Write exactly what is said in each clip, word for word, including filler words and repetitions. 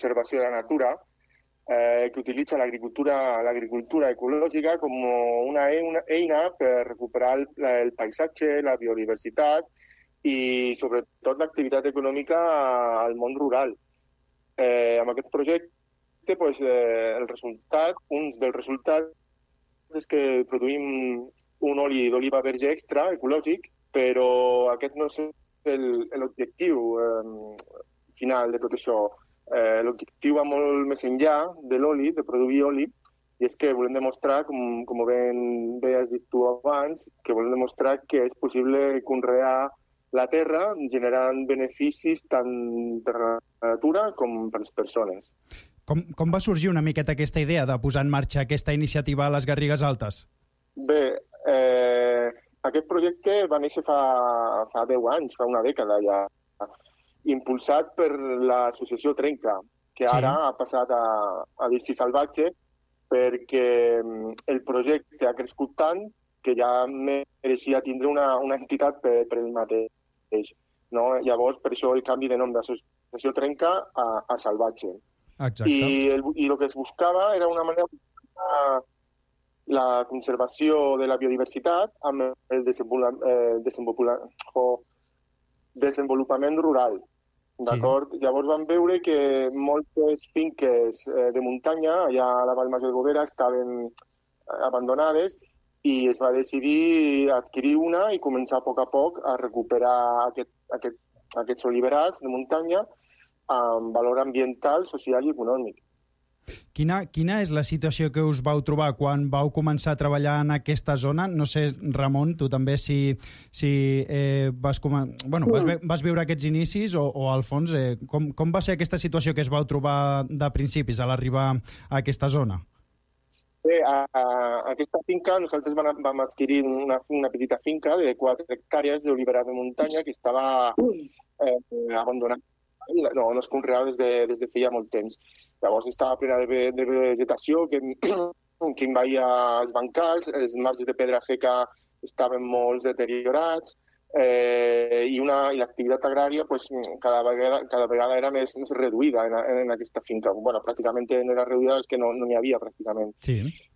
conservació de la natura, eh, que utilitza l'agricultura l'agricultura ecològica com una eina, eina per recuperar el, el paisatge, la biodiversitat i sobretot l'activitat econòmica al món rural. Eh, amb aquest projecte, pues, eh, el resultat, un dels resultats és que produïm un oli d'oliva verge extra, ecològic, però aquest no és l'objectiu eh, final de tot això. Eh, l'objectiu va molt més enllà de l'oli, de produir oli, i és que volem demostrar, com, com ben bé has dit tu abans, que volem demostrar que és possible conrear la terra generant beneficis tant per la natura com per les persones. Com, com va sorgir una miqueta aquesta idea de posar en marxa aquesta iniciativa a les Garrigues Altes? Bé, eh, aquest projecte va néixer fa, fa deu anys, fa una dècada ja, impulsat per l'associació Trenca, que ara sí. ha passat a, a dir-s'hi Salvatge, perquè el projecte ha crescut tant que ja mereixia tindre una, una entitat per, per ell mateix. No? Llavors, per això el canvi de nom d'associació Trenca a, a Salvatge. Exacte. I el, i el que es buscava era una manera de la conservació de la biodiversitat amb el desenvolupament, desenvolupament rural. D'acord? Sí. Llavors vam veure que moltes finques de muntanya allà a la Vall Major de Bovera estaven abandonades i es va decidir adquirir una i començar a poc a poc a recuperar aquest, aquest, aquests oliverars de muntanya amb valor ambiental, social i econòmic. Quina, quina és la situació que us vau trobar quan vau començar a treballar en aquesta zona? No sé, Ramon, tu també si, si eh, vas, bueno, vas, ve vas veure aquests inicis o, o Alfons, eh, com, com va ser aquesta situació que es vau trobar de principis a l'arribar a aquesta zona? Bé, a, a aquesta finca nosaltres vam, vam adquirir una, una petita finca de quatre hectàrees d'oliverar de muntanya que estava eh, abandonada. No, no es conreava des de, des de feia molt temps. Llavors estava plena de, de vegetació que, que envaïa els bancals, els marges de pedra seca estaven molt deteriorats eh, i, una, i l'activitat agrària pues, cada, vegada, cada vegada era més, més reduïda en, en aquesta finca. Bueno, pràcticament no era reduïda, és que no n'hi no havia pràcticament. Sí.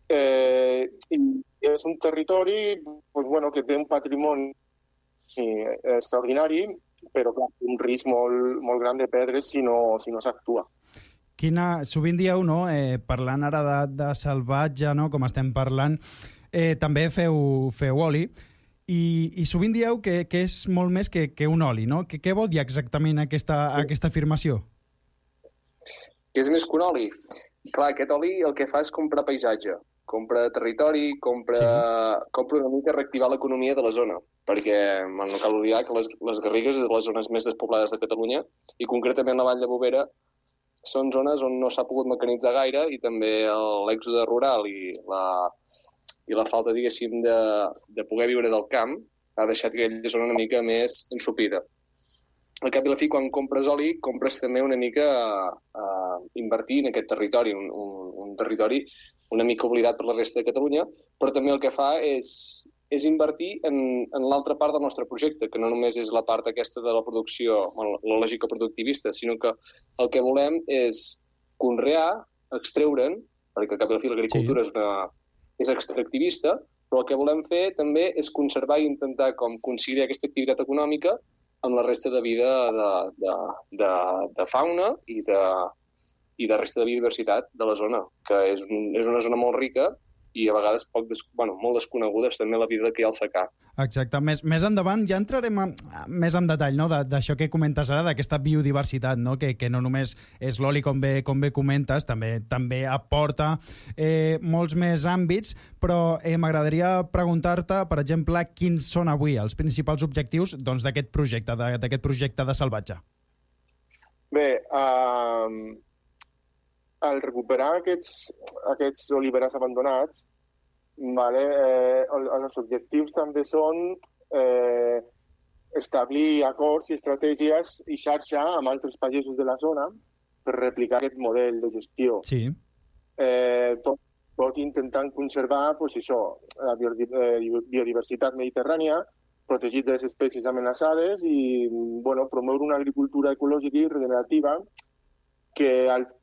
Eh, i és un territori pues, bueno, que té un patrimoni sí, extraordinari, però clar, un risc molt, molt gran de perdre's si no, si no s'actua. Quina, sovint dieu, no, eh, parlant ara de, de salvatge, no, com estem parlant, eh, també feu, feu oli, i, i sovint dieu que, que és molt més que, que un oli, no? Que, què vol dir exactament aquesta, aquesta afirmació? Que és més que un oli? Clar, aquest oli el que fa és comprar paisatge, compra territori, compra, sí. compra una mica reactivar l'economia de la zona, perquè no cal oblidar que les, les Garrigues és de les zones més despoblades de Catalunya i concretament la Vall de Bovera són zones on no s'ha pogut mecanitzar gaire i també l'èxode rural i la, i la falta, diguéssim, de, de poder viure del camp ha deixat aquella zona una mica més ensopida. Al cap i la fi, quan compres oli, compres també una mica a, a invertir en aquest territori, un, un, un territori una mica oblidat per la resta de Catalunya, però també el que fa és, és invertir en, en l'altra part del nostre projecte, que no només és la part aquesta de la producció, bueno, la lògica productivista, sinó que el que volem és conrear, extreure'n, perquè al cap i la fi l'agricultura sí. és, una, és extractivista, però el que volem fer també és conservar i intentar com conciliar aquesta activitat econòmica amb la resta de vida de, de, de, de fauna i de, i de resta de biodiversitat de la zona, que és, un, és una zona molt rica i a vegades poc des, bueno, molt desconeguda és també la vida que hi ha al secà. Exacte. Més, més endavant ja entrarem a, més en detall, no?, d'això que comentes ara, d'aquesta biodiversitat, no?, que, que no només és l'oli, com bé, com bé comentes, també també aporta eh, molts més àmbits, però eh, m'agradaria preguntar-te, per exemple, quins són avui els principals objectius doncs, d'aquest projecte, d'aquest projecte de salvatge. Bé, uh... al recuperar aquests, aquests oliverars abandonats, vale, eh, els objectius també són eh, establir acords i estratègies i xarxa amb altres pagesos de la zona per replicar aquest model de gestió. Sí. Eh, tot, tot intentant conservar pues, això, la biodiversitat mediterrània, protegir les espècies amenaçades i bueno, promoure una agricultura ecològica i regenerativa que al